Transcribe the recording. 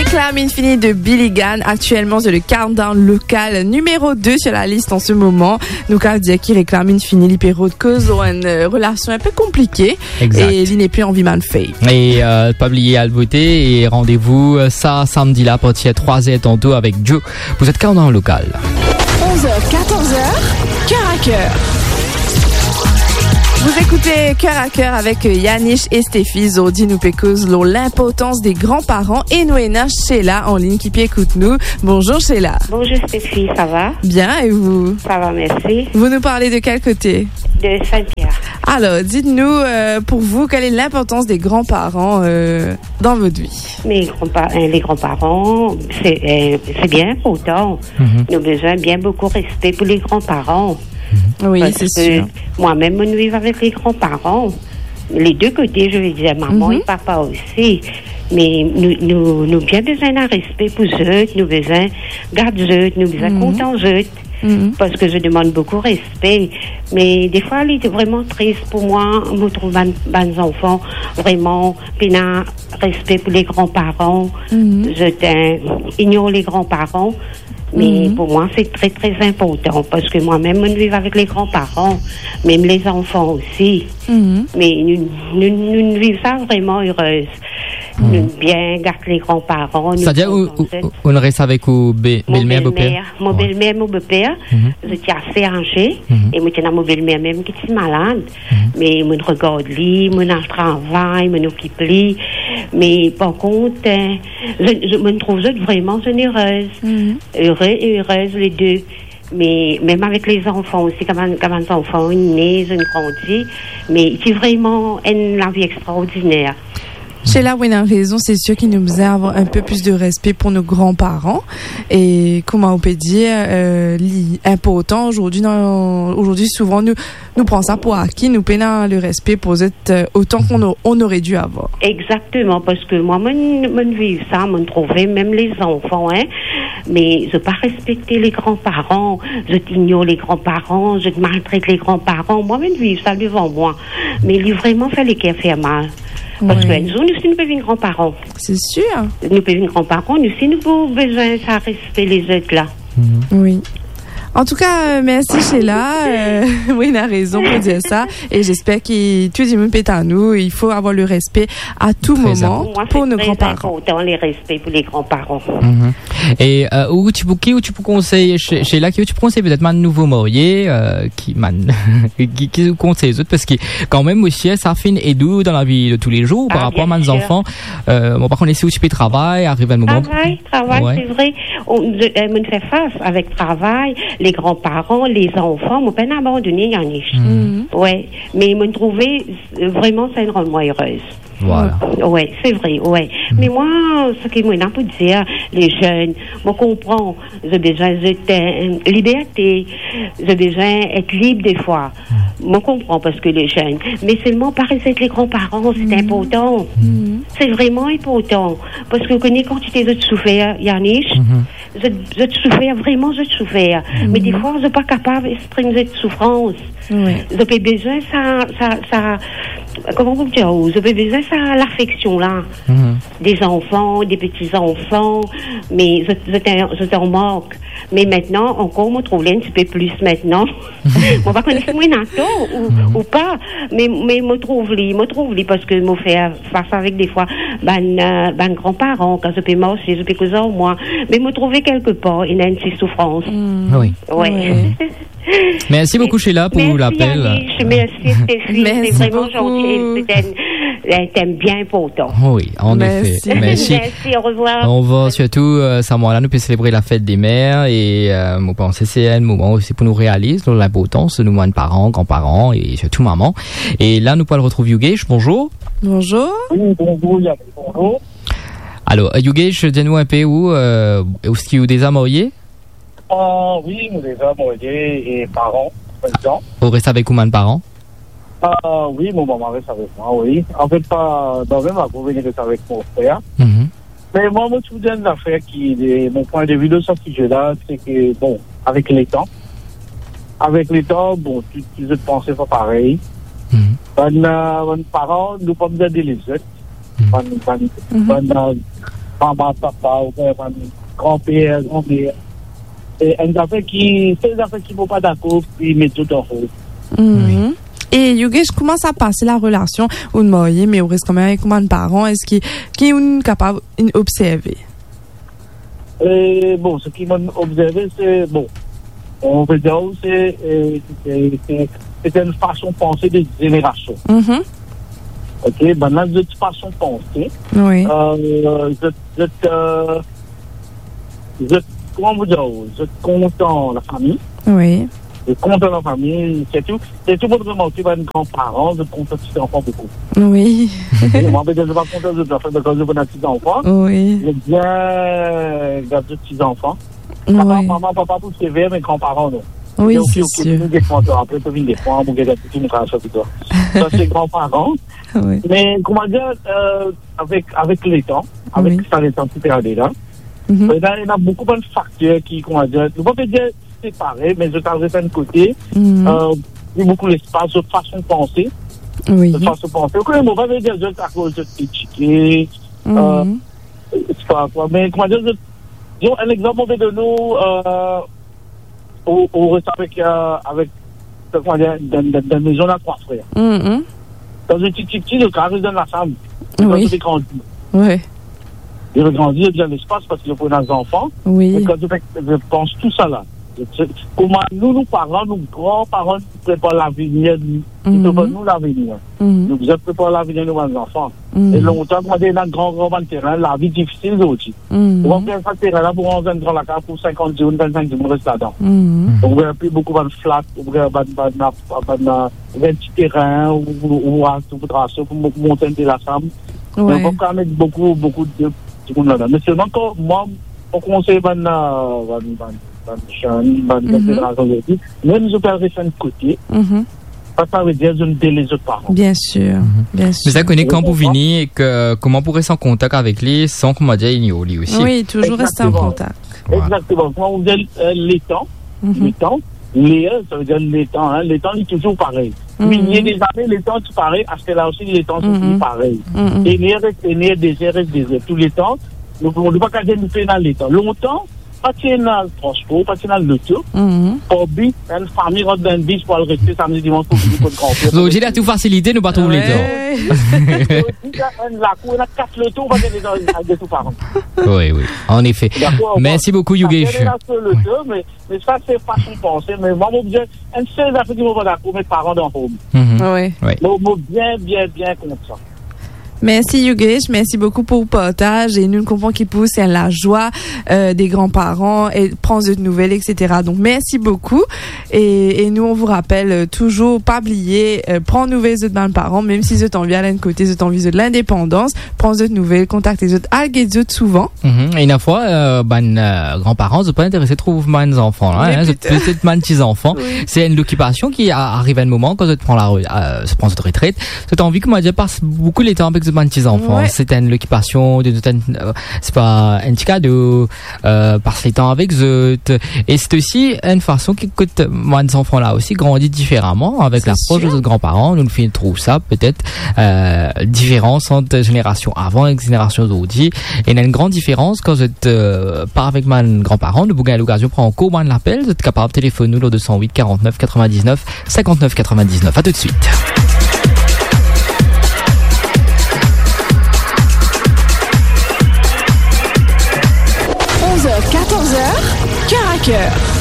Réclame Infini de Billy Gunn. Actuellement, c'est le countdown local numéro 2 sur la liste en ce moment. Nous, quand dire qui réclame Infini, l'hypéro de cause ont une relation un peu compliquée. Exact. Et il n'est plus en vie man fait. Et pas oublier à le voter et rendez-vous ça samedi là pour tirer 3h tantôt avec Joe. Vous êtes countdown local. 11h, 14h, cœur à cœur. Vous écoutez Cœur à Cœur avec Yannick et Stéphie. Zodi nous pécose l'importance des grands-parents et nous Sheila en ligne qui écoute nous. Bonjour Sheila. Bonjour Stéphie, ça va? Bien, et vous? Ça va, merci. Vous nous parlez de quel côté? De Saint-Pierre. Alors, dites-nous, pour vous, quelle est l'importance des grands-parents dans votre vie? Les grands-parents, c'est bien important. Nous avons besoin bien beaucoup de respect pour les grands-parents. Oui, parce c'est que sûr. Moi-même, je vis avec les grands-parents. Les deux côtés, je veux dire, maman et papa aussi. Mais nous bien besoin d'un respect pour eux, nous besoin garder eux, nous besoin content eux. Parce que je demande beaucoup de respect. Mais des fois, il était vraiment triste pour moi. Je trouve les enfants vraiment plein respect pour les grands-parents. Je ignore les grands-parents. Mais pour moi, c'est très, très important. Parce que moi-même, je vis avec les grands-parents. Même les enfants aussi. Mais nous vivons ça vraiment heureuse. Nous bien garder les grands-parents. C'est-à-dire, on reste avec mon belle-mère, beau-père? Mon belle-mère, mon beau-père, je suis assez âgée. Et moi, j'ai mon belle-mère même qui est malade. Mais je regarde lui, je travaille, je m'occupe lui. Mais par contre, je me trouve vraiment heureuse. Heureuse, les deux. Mais même avec les enfants aussi, quand les enfants naissent, ils grandissent. Mais c'est vraiment une vie extraordinaire. Sheila, oui, a raison, c'est sûr qu'il nous besoin avoir un peu plus de respect pour nos grands-parents. Et comment on peut dire, important aujourd'hui, souvent, nous prenons ça pour acquis, nous peinons le respect pour être autant qu'on aurait dû avoir. Exactement, parce que moi, je vis ça, je trouvais même les enfants, mais je pas respecter les grands-parents, je ignore les grands-parents, je maltraite les grands-parents. Moi-même, je vis ça devant moi. Mais il vraiment fallait qu'il fasse mal. Parce que nous aussi, nous pouvons grands-parents. C'est sûr. Nous pouvons grands-parents, nous aussi, nous avons besoin de respecter les autres là. Oui. En tout cas, merci Sheila. Oui, il a raison pour dire ça. Et j'espère que tout le monde est à nous. Il faut avoir le respect à tout moment pour nos grands-parents. C'est important, le respect pour les grands-parents. Et où tu peux conseiller Sheila, qui tu peux conseiller peut-être un nouveau marié qui conseille les autres parce que quand même aussi ça fait une aide dans la vie de tous les jours par rapport à mes enfants. Par contre, ici où tu peux travailler, arrive à un moment. Travail, c'est vrai. On fait face avec travail. Les grands-parents, les enfants, m'ont pas abandonné, Yannick. Ouais. Mais me trouver vraiment, ça me rend moi heureuse. Voilà. Ouais, c'est vrai, ouais. Mais moi, ce que moi, on peut dire, les jeunes, moi, comprends, j'ai besoin de liberté, j'ai besoin d'être libre des fois. Moi, comprends, parce que les jeunes, mais seulement par les grands-parents, c'est important. C'est vraiment important. Parce que quand tu t'es souffert, Yannick, je souffert, vraiment, je souffert. Mais des fois, je suis pas capable d'exprimer cette souffrance. J'ai besoin ça, comment vous dire, j'ai besoin ça, l'affection là, des enfants, des petits-enfants, mais je t'en manque. Mais maintenant, encore, on trouve un petit peu plus maintenant. On va connaître moins ou pas, mais me trouve li parce que me fait face avec des fois ben grands-parents quand je peux marcher, je peux causer en moi, mais me trouver quelque part, il y a une petite souffrance. Oui. Merci beaucoup Sheila pour l'appel. Merci Stéphie, c'est vraiment gentil. C'est un thème bien important. Oui, en effet. Merci. Merci, au revoir. On va surtout, ce moment-là, nous peut célébrer la fête des mères et je pense que c'est un moment aussi pour nous réaliser l'importance de nous, parents, grands-parents et surtout maman. Et là, nous pouvons le retrouver Yogesh. Bonjour. Bonjour. Oui, bonjour, Yannick. Bonjour. Alors, Yogesh, dis-nous un peu où est-ce qu'il y a déjà marié? Oui, nous déjà mariés et parents, présents. Vous restez avec combien de parents? Oui, mon maman reste avec moi, oui. En fait, pas dans le même accord, il reste avec mon frère. Mais moi, je trouve une affaire mon point de vue de ce sujet-là, c'est que, bon, avec les temps, bon, tu te penses pas pareil. Mes parents, nous pas me donner les autres. maman, papa, ou bien grand-père, grand-mère. Et c'est des affaires qui ne vont pas d'accord, puis ils mettent tout en haut. Oui. Et Yogesh, comment ça passe la relation ou de marié, mais on reste quand même avec combien de parents? Est-ce qui est capable d'observer? Bon, ce qui m'a observé, c'est, bon, on peut dire que c'est une façon de penser des générations. Ok, maintenant, cette façon de penser, oui. Comment vous dire, je compte dans la famille. Oui. Je compte dans la famille, c'est tout pour remarquer par les grands-parents, je compte petits enfants beaucoup. Oui. Moi, je ne vais pas compter de faire de cause de petits enfants. Oui. J'ai bien gardé petits enfants. Oui. Papa, maman, papa, tout c'est vers mes grands-parents, non. Oui, c'est sûr. Après, tu viens des fois, mon gars, tu me caches avec toi. Ça, c'est grands-parents. Oui. Mais, comment dire, avec les temps, avec ça, les temps qui perdent là, il y a beaucoup de facteurs qui, comment dire, ne pas dire séparés, mais je t'arrête d'un côté, il y a beaucoup d'espace, de façon de penser. Oui. De façon de penser. Ok, on va dire, je t'accorde, je t'étiquer, c'est pas quoi, mais, comment dire, disons, un exemple, on fait de nous, au reste avec, comment dire, dans la maison à 3 frères. Dans un petit, le carré dans la chambre. Oui. Quand tu grandis. Oui. Il a grandi, il y a l'espace parce qu'il y a des enfants. Oui. Et quand je pense tout ça là. Comment nous parents, nos grands-parents, préparent l'avenir, ils préparent nous l'avenir. Nous préparons l'avenir de nos enfants. Et longtemps, quand on est dans un grand terrain, la vie difficile aussi. On va faire un terrain là pour rentrer dans la carte pour 50 jours, 25 jours, on reste là-dedans. On va plus beaucoup de flat, on va un petit terrain, ou pour monter de la chambre. On va quand même beaucoup de monde là-dedans. Mais seulement quand moi, on conseille même je peux rester de côté, ça veut dire je ne délaisse les autres parents. Bien sûr, bien sûr. Mais ça connaît quand vous venez et que comment pour rester en contact avec lui sans qu'on m'a dit ignorer aussi. Oui, toujours rester en contact. Exactement. Quand vous dites les temps, ça veut dire les temps, hein, les temps est toujours pareil. Milliers des années, les temps sont pareils, à ce là aussi les temps sont toujours pareils. Et il y a désert, tous les temps, nous ne pouvons pas garder nous faire dans les temps. Longtemps, pas dans le transport, pas dans le tour. Pour but, une famille rentre dans le bus pour le rester samedi dimanche pour le grand-père. Donc, j'ai la tout facilité, nous pas trouver les temps. La cour, on a 4 le tour, on va aller dans les parents. Oui, en effet. Merci beaucoup, Yogesh. Mais ça, c'est façon de penser. Mais moi, mon Dieu, une seule affaire qui va d'accord, mes parents dans le home. Oui. Donc, bien contre ça. Merci Yogesh, merci beaucoup pour le partage et nous comprenons qui pousse c'est la joie des grands-parents et prendre de nouvelles, etc. Donc merci beaucoup et nous on vous rappelle toujours pas oublier prendre nouvelles de nos parents même si vous envie à l'un côté vous envie de l'indépendance prendre de nouvelles contacter les autres alguer les autres souvent. Et une fois grands-parents sont pas intéressés trop mes enfants là, peut-être mes petits enfants. C'est une occupation qui arrive à un moment quand tu prends se prend cette retraite, tu as envie que moi je passe beaucoup les temps avec de petits enfants, c'est une occupation c'est pas un petit cadeau passer le temps avec eux et c'est aussi une façon que moi des enfants là aussi grandissent différemment avec l'approche des autres grands-parents. Nous nous trouve ça peut-être différence entre génération avant et génération d'aujourd'hui et il y a une grande différence quand je pars avec mes grands-parents nous avons l'occasion de prendre en cours de l'appel, vous êtes capable de téléphoner nous le 208 49 99 59 99. À tout de suite. 14h, cœur à cœur.